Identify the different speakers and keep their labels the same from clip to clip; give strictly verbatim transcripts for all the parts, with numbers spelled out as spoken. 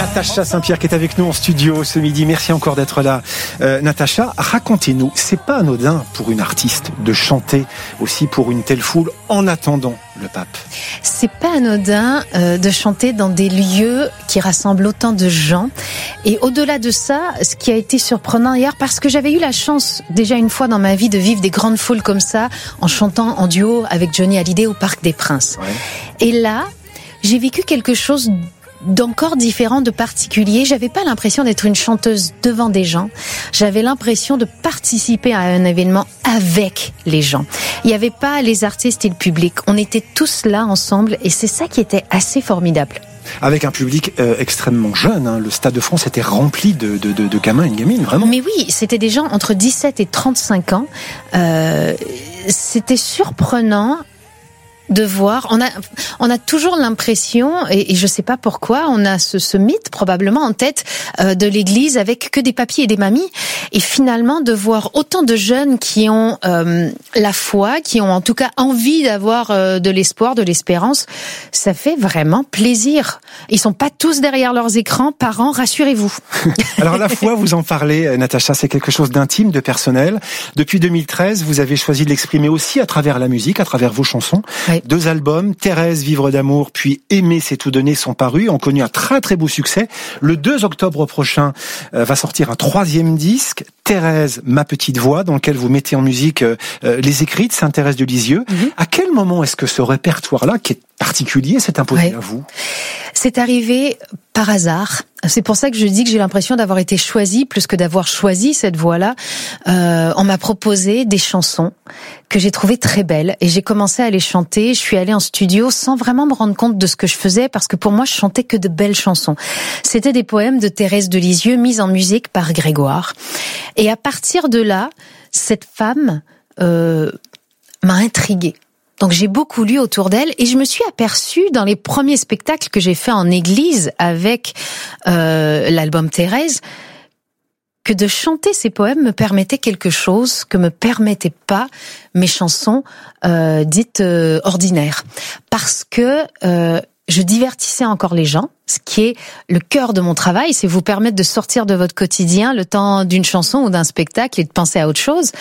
Speaker 1: Natacha Saint-Pierre qui est avec nous en studio ce midi. Merci encore d'être là. Euh, Natacha, racontez-nous, c'est pas anodin pour une artiste de chanter aussi pour une telle foule en attendant le pape.
Speaker 2: C'est pas anodin euh, de chanter dans des lieux qui rassemblent autant de gens. Et au-delà de ça, ce qui a été surprenant hier, parce que j'avais eu la chance déjà une fois dans ma vie de vivre des grandes foules comme ça, en chantant en duo avec Johnny Hallyday au Parc des Princes. Ouais. Et là, j'ai vécu quelque chose d'encore différent, de particulier. J'avais pas l'impression d'être une chanteuse devant des gens. J'avais l'impression de participer à un événement avec les gens. Il n'y avait pas les artistes et le public. On était tous là ensemble et c'est ça qui était assez formidable.
Speaker 1: Avec un public euh, extrêmement jeune, hein. Le Stade de France était rempli de, de, de, de gamins et de gamines, vraiment.
Speaker 2: Mais oui, c'était des gens entre dix-sept et trente-cinq ans. Euh, c'était surprenant de voir, on a, on a toujours l'impression, et, et je sais pas pourquoi, on a ce, ce mythe probablement en tête euh, de l'église avec que des papis et des mamies, et finalement de voir autant de jeunes qui ont euh, la foi, qui ont en tout cas envie d'avoir euh, de l'espoir, de l'espérance, ça fait vraiment plaisir. Ils sont pas tous derrière leurs écrans, parents, rassurez-vous.
Speaker 1: Alors la foi, vous en parlez, Natacha, c'est quelque chose d'intime, de personnel. Depuis deux mille treize, vous avez choisi de l'exprimer aussi à travers la musique, à travers vos chansons. Oui. Deux albums, Thérèse, Vivre d'amour, puis Aimer, c'est tout donner, sont parus, ont connu un très très beau succès. Le deux octobre prochain euh, va sortir un troisième disque, Thérèse, ma petite voix, dans lequel vous mettez en musique euh, les écrits de Sainte-Thérèse de Lisieux. Mm-hmm. À quel moment est-ce que ce répertoire-là, qui est particulier, s'est imposé ouais. à vous ?
Speaker 2: C'est arrivé par hasard. C'est pour ça que je dis que j'ai l'impression d'avoir été choisie plus que d'avoir choisi cette voix-là. Euh, on m'a proposé des chansons que j'ai trouvées très belles et j'ai commencé à les chanter. Je suis allée en studio sans vraiment me rendre compte de ce que je faisais parce que pour moi, je chantais que de belles chansons. C'était des poèmes de Thérèse de Lisieux mis en musique par Grégoire. Et à partir de là, cette femme euh, m'a intriguée. Donc j'ai beaucoup lu autour d'elle et je me suis aperçue dans les premiers spectacles que j'ai faits en église avec euh, l'album Thérèse que de chanter ces poèmes me permettait quelque chose que me permettaient pas mes chansons euh, dites euh, ordinaires. Parce que euh, je divertissais encore les gens, ce qui est le cœur de mon travail, c'est vous permettre de sortir de votre quotidien le temps d'une chanson ou d'un spectacle et de penser à autre chose.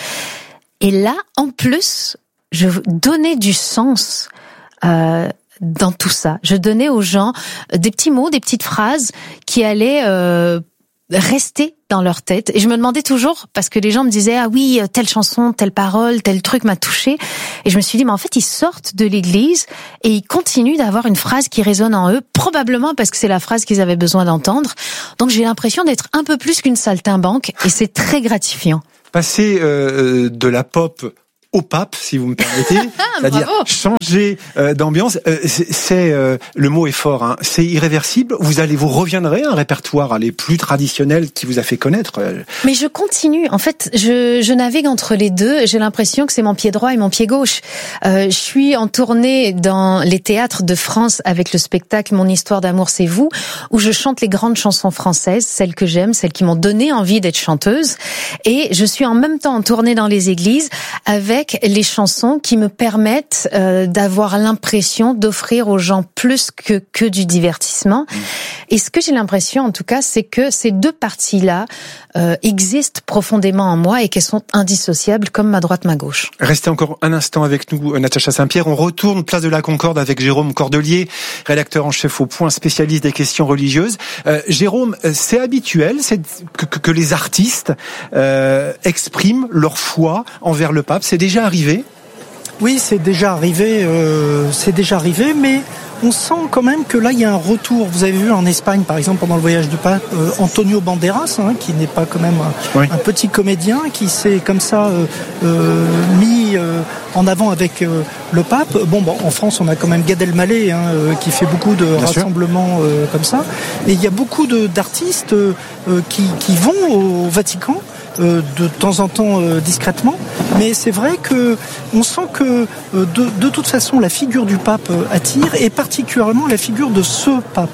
Speaker 2: Et là, en plus, je donnais du sens euh, dans tout ça. Je donnais aux gens des petits mots, des petites phrases qui allaient euh, rester dans leur tête. Et je me demandais toujours, parce que les gens me disaient « Ah oui, telle chanson, telle parole, tel truc m'a touchée. » Et je me suis dit « Mais en fait, ils sortent de l'église et ils continuent d'avoir une phrase qui résonne en eux, probablement parce que c'est la phrase qu'ils avaient besoin d'entendre. » Donc j'ai l'impression d'être un peu plus qu'une saltimbanque et c'est très gratifiant.
Speaker 1: Passer euh, de la pop au pape, si vous me permettez, c'est-à-dire
Speaker 2: Bravo.
Speaker 1: changer euh, d'ambiance. Euh, c'est, c'est euh, le mot est fort, hein. C'est irréversible. Vous allez, vous reviendrez à un répertoire les plus traditionnel qui vous a fait connaître.
Speaker 2: Mais je continue. En fait, je, je navigue entre les deux. J'ai l'impression que c'est mon pied droit et mon pied gauche. Euh, je suis en tournée dans les théâtres de France avec le spectacle Mon histoire d'amour, c'est vous, où je chante les grandes chansons françaises, celles que j'aime, celles qui m'ont donné envie d'être chanteuse. Et je suis en même temps en tournée dans les églises avec les chansons qui me permettent euh, d'avoir l'impression d'offrir aux gens plus que que du divertissement. Mmh. Et ce que j'ai l'impression, en tout cas, c'est que ces deux parties-là euh, existent profondément en moi et qu'elles sont indissociables, comme ma droite, ma gauche.
Speaker 1: Restez encore un instant avec nous, Natacha Saint-Pierre. On retourne place de la Concorde avec Jérôme Cordelier, rédacteur en chef au Point, spécialiste des questions religieuses. Euh, Jérôme, c'est habituel c'est que, que, que les artistes euh, expriment leur foi envers le pape. C'est déjà arrivé ?
Speaker 3: Oui, c'est déjà arrivé, euh, c'est déjà arrivé, mais on sent quand même que là, il y a un retour. Vous avez vu en Espagne, par exemple, pendant le voyage du pape, euh, Antonio Banderas, hein, qui n'est pas quand même un, oui. un petit comédien, qui s'est comme ça euh, euh, mis euh, en avant avec euh, le pape. Bon, bon, en France, on a quand même Gad Elmaleh, hein, euh, qui fait beaucoup de Bien rassemblements euh, comme ça. Et il y a beaucoup de, d'artistes euh, qui, qui vont au Vatican. Euh, de temps en temps euh, discrètement, mais c'est vrai que on sent que euh, de, de toute façon la figure du pape euh, attire, et particulièrement la figure de ce pape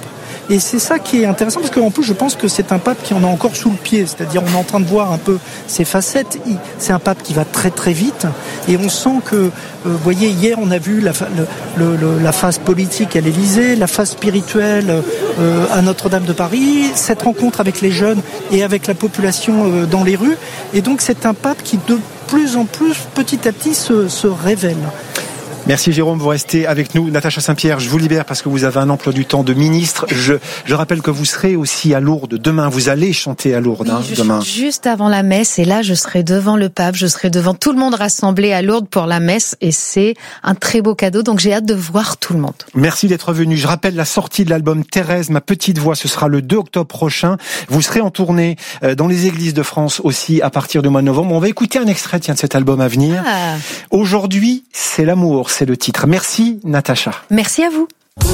Speaker 3: Et c'est ça qui est intéressant, parce qu'en plus, je pense que c'est un pape qui en a encore sous le pied. C'est-à-dire, on est en train de voir un peu ses facettes. C'est un pape qui va très très vite. Et on sent que, euh, vous voyez, hier, on a vu la, le, le, la phase politique à l'Élysée, la phase spirituelle euh, à Notre-Dame de Paris, cette rencontre avec les jeunes et avec la population euh, dans les rues. Et donc, c'est un pape qui, de plus en plus, petit à petit, se, se révèle.
Speaker 1: Merci Jérôme, vous restez avec nous. Natacha Saint-Pierre, je vous libère parce que vous avez un emploi du temps de ministre. Je, je rappelle que vous serez aussi à Lourdes demain. Vous allez chanter à Lourdes,
Speaker 2: oui,
Speaker 1: hein,
Speaker 2: je
Speaker 1: demain.
Speaker 2: chante juste avant la messe, et là je serai devant le pape, je serai devant tout le monde rassemblé à Lourdes pour la messe, et c'est un très beau cadeau, donc j'ai hâte de voir tout le monde.
Speaker 1: Merci d'être venu. Je rappelle la sortie de l'album Thérèse, ma petite voix, ce sera le deux octobre prochain. Vous serez en tournée dans les églises de France aussi à partir du mois de novembre. On va écouter un extrait tiens, de cet album à venir. Ah. Aujourd'hui, c'est l'amour, c'est le titre. Merci Natacha.
Speaker 2: Merci à vous.